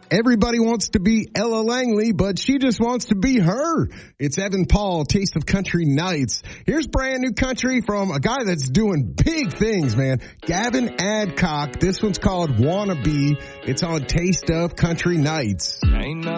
Everybody wants to be Ella Langley, but she just wants to be her. It's Evan Paul, Taste of Country Nights. Here's brand new country from a guy that's doing big things, man. Gavin Adcock. This one's called Wannabe. It's on Taste of Country Nights. Ain't